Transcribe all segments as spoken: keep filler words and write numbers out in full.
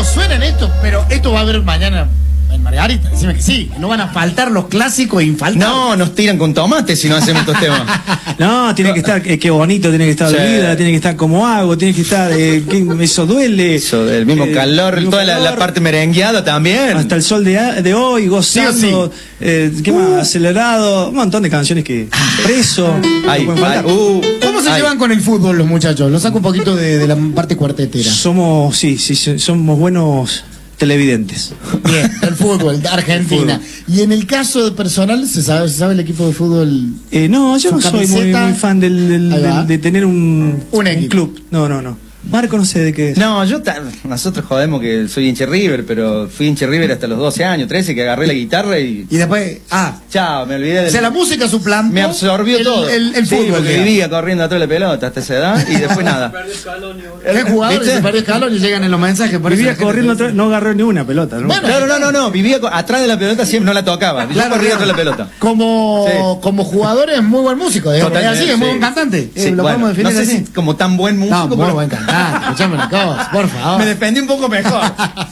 suenan esto, pero esto va a haber mañana en Margarita. Decime que sí, que no van a faltar los clásicos infaltables. No, nos tiran con tomate si no hacemos estos temas. No, tiene que estar, eh, qué bonito, tiene que estar Sí. Olvida, tiene que estar Como Hago, tiene que estar, eh, que- eso duele. Eso, el mismo Eh, calor, el mismo toda la, la calor. parte merengueada también. Hasta el sol de, a- de hoy, gozando, Sí o sí. eh, ¿qué más? Acelerado, un montón de canciones que preso, Ay, no pueden ay, faltar. uh, ¿Cómo se ay. llevan con el fútbol los muchachos? Lo saco un poquito de, de la parte cuartetera. Somos, sí, sí, sí, somos buenos televidentes. Bien, el fútbol de Argentina. Y en el caso de personal, ¿se sabe, se sabe el equipo de fútbol? Eh, no, yo Su no soy muy, camiseta. muy fan del, del- Ahí va. del- de tener un, Un equipo. club. No, no, no. Marco no sé de qué es. No, yo ta- nosotros jodemos que soy hincha River, pero fui hincha River hasta los doce años, trece, que agarré la guitarra y Y después, ah, chao, me olvidé o de sea, la música suplantó. me absorbió el, todo. El, el Sí, fútbol. porque digamos. vivía corriendo atrás de la pelota hasta esa edad y después nada. ¿Qué jugadores ¿Viste? se perdió escalón y llegan en los mensajes? Por eso Vivía la gente corriendo dice- atrás, no agarró ni una pelota. ¿no? Bueno, Claro, no, no, no, vivía co- atrás de la pelota, siempre no la tocaba. Yo Claro, corría claro. atrás de la pelota. Como, Sí. como jugador es muy buen músico, digamos. Es Totalmente, así, es muy sí. buen cantante. Sí, Eh, lo bueno, podemos definir no sé así. si como tan buen músico, No, muy pero buen cantante. Escuchame una cosa, por favor. me defendí un poco mejor.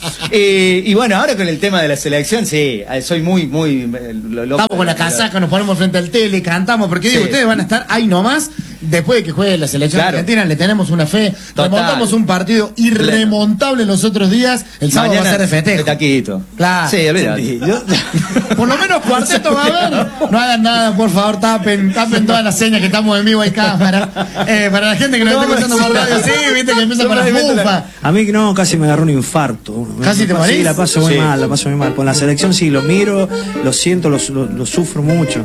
Eh, y bueno, ahora con el tema de la selección, sí, eh, soy muy, muy eh, lo- loco. Estamos con la casaca, nos ponemos frente al tele, cantamos, porque digo, Sí. ustedes van a estar ahí nomás, después de que juegue la selección Claro. argentina, le tenemos una fe, Total. remontamos un partido irremontable los otros días, el sábado va a ser de festejo. de taquito. Claro. Sí, olvídate. Sí, yo- Por lo menos cuarteto va a haber. No hagan nada, por favor, tapen, tapen todas las señas que estamos en vivo, hay cámara. Eh, para la gente que nos No, está escuchando por radio, sí, viste que empieza No, con la no, no, no. bufa. A mí no, casi me agarró un infarto. ¿Casi te morís? Sí, la paso muy Sí. mal, la paso muy mal. Con la selección sí, lo miro, lo siento, lo, lo- lo sufro mucho.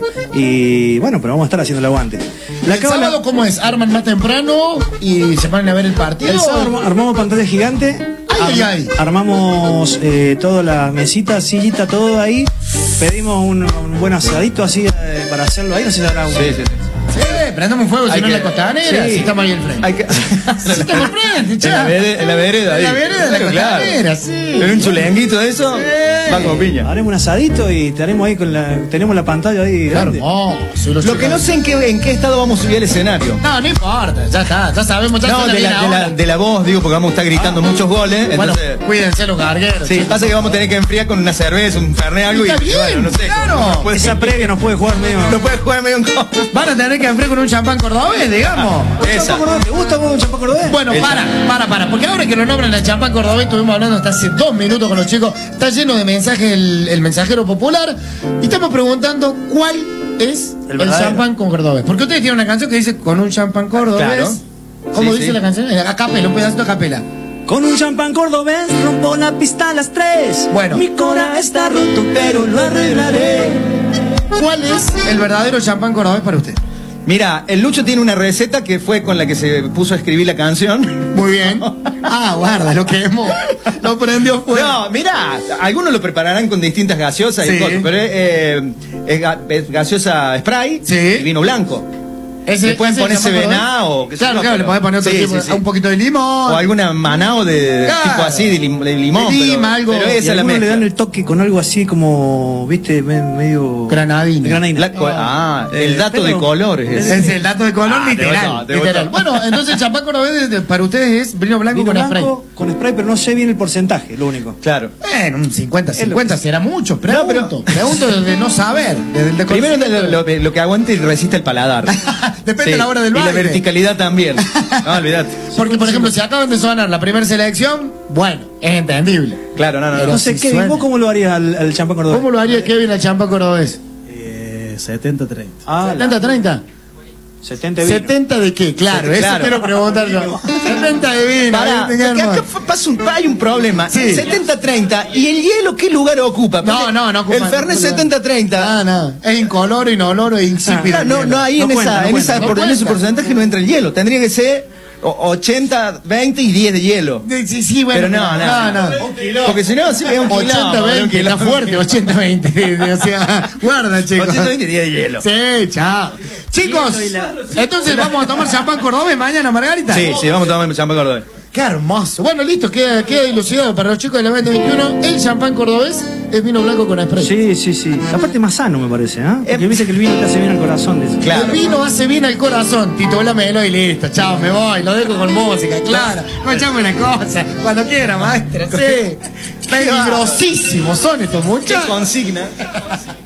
Y bueno, pero vamos a estar haciendo el aguante. La ¿El cábala- sábado cómo es? ¿Arman más temprano y se ponen a ver el partido? el sábado arma- armamos pantalla gigante. Ay, arm- ay, ay. Armamos eh, toda la mesita, sillita, todo ahí. Pedimos un, un buen asadito así eh, para hacerlo ahí. No sé si habrá un. Sí, sí, sí. Sí, prendemos un fuego, si Hay no en que- la costanera, sí. si estamos ahí al frente. Hay que... Si estamos al frente, En che. la vereda, en la vereda, En la ahí. vereda de la Pero claro. costanera, sí. En un chulenguito de eso, Sí. va como piña. Haremos un asadito y estaremos ahí con la. Tenemos la pantalla ahí grande. Hermoso, los Lo que no chicos- sé en qué, en qué estado vamos a subir al escenario. No, no importa, ya está, ya sabemos, ya No, suena de bien la, de, ahora. la, de la voz, digo, porque vamos a estar gritando muchos goles. Bueno, Entonces, cuídense los gargueros. sí, chicos. pasa que vamos a tener que enfriar con una cerveza, un fernet, algo. Está y bien, bueno, no sé. claro. Puede Esa ser- previa nos puede jugar medio. No puede jugar medio en contra. Van a tener que enfriar con un champán cordobés, digamos. Esa. ¿Champán cordobés? ¿Te gusta vos un champán cordobés? Bueno, Esa. para, para, para, porque ahora que lo nombran el champán cordobés, estuvimos hablando hasta hace dos minutos con los chicos, está lleno de mensajes el, el mensajero popular, y estamos preguntando cuál es El el, verdadero. champán con cordobés. Porque ustedes tienen una canción que dice con un champán cordobés. Claro. ¿Cómo Sí, dice sí. la canción? A capela, un pedacito a capela. Con un champán cordobés rompo la pista a las tres. Bueno. Mi cora está roto, pero lo arreglaré. ¿Cuál es el verdadero champán cordobés para usted? Mira, el Lucho tiene una receta que fue con la que se puso a escribir la canción. Muy bien. Ah, guarda, lo quemó. Lo prendió fuego. No, mira, algunos lo prepararán con distintas gaseosas Sí. y cosas, pero es, eh, es ga- es gaseosa spray Sí. y vino blanco. Ese, Le pueden ese poner champán cordobés. Sevená o qué sé Claro, yo, claro, le pero- podés poner otro sí, tipo, sí, sí. un poquito de limón. O alguna manao de Claro. tipo así, de, lim- de limón. De lima, pero, algo. pero Y esa es la algunos le mezcla. dan el toque con algo así como, viste, me- medio. Granadina. Granadina. La- ah, el Eh, dato pero- de colores. ese. Es el dato de color Ah, te literal. gustó, te literal. gustó. Bueno, entonces el champán cordobés de- para ustedes es vino blanco Vino con spray. blanco con spray, pero no sé bien el porcentaje, lo único. Claro. Bueno, un cincuenta Es lo cincuenta, será mucho. Pregunto, No, pero- pregunto desde no saber. Desde el Primero desconocimiento. lo, lo- lo que aguante y resiste el paladar. Depende de la hora del Y la baile. verticalidad también. No, olvidate. Porque, por ejemplo, si acaban de sonar la primera selección, bueno, es entendible. Claro, no, no, Pero no. No sé, si Kevin, suena. ¿vos cómo lo harías al, al champán cordobés? ¿Cómo lo haría Kevin al champán cordobés? Eh, setenta treinta. Ah, la- ¿setenta treinta? setenta vino. ¿setenta de qué? Claro, Setenta, eso claro. quiero preguntar yo. setenta de vino. Pará, ¿viste, que acá Guillermo? fa- pasa un, hay un problema. Sí. setenta treinta. ¿Y el hielo qué lugar ocupa? No, Porque no, no ocupa. El Fernet no, setenta treinta. Ah, no. Es incoloro, inoloro e insípido. Claro, no, no, ahí No en, cuenta, esa, no en, cuenta, esa no por- en ese cuenta. porcentaje no entra el hielo. Tendría que ser o- ochenta, veinte y diez de hielo. Sí, sí, bueno. Pero no, no. no. no. Porque si no, sí es un quilombo, ochenta un veinte, está quilombo. fuerte, ochenta veinte. O sea, guarda, chicos. ochenta, veinte y diez de hielo. Sí, chao. Chicos, entonces vamos a tomar champán cordobés mañana, Margarita. Sí, sí, vamos a tomar champán cordobés. Qué hermoso. Bueno, listo, queda, queda dilucidado para los chicos de la veinte veintiuno. El champán cordobés es vino blanco con spray. Sí, sí, sí. Aparte más sano me parece, ¿eh? Porque dice que el vino te hace bien al corazón. Dice. Claro. El vino hace bien al corazón. Tito, lámelo y listo. Chao, me voy. Lo dejo con música, claro. Escuchame una cosa. Cuando quiera, maestra. Sí. Peligrosísimos son estos Qué muchachos. consigna.